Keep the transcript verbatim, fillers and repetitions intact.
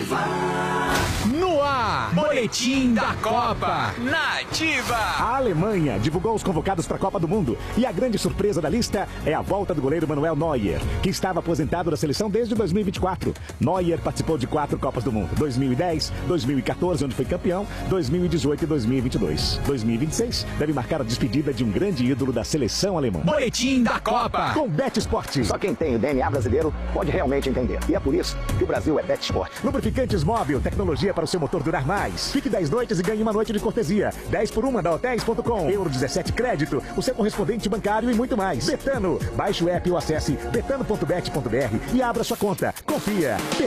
Ativa. No ar, Boletim da Copa, na Ativa. A Alemanha divulgou os convocados para a Copa do Mundo e a grande surpresa da lista é a volta do goleiro Manuel Neuer, que estava aposentado da seleção desde dois mil e vinte e quatro. Neuer participou de quatro Copas do Mundo, dois mil e dez, dois mil e quatorze, onde foi campeão, dois mil e dezoito e dois mil e vinte e dois. dois mil e vinte e seis deve marcar a despedida de um grande ídolo da seleção alemã. Boletim da Copa com Bet Sport. Só quem tem o D N A brasileiro pode realmente entender. E é por isso que o Brasil é Bet Sport. Lubrificantes Móvel, tecnologia para o seu motor durar mais. Fique dez noites e ganhe uma noite de cortesia. dez por uma da hotéis ponto com. Euro dezessete crédito, o seu correspondente bancário e muito mais. Betano. Baixe o app ou acesse betano ponto bet ponto br e abra sua conta. Confia.